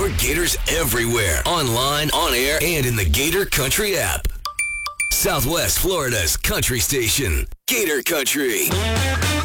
More Gators everywhere. Online, on air, and in the Gator Country app. Southwest Florida's country station, Gator Country.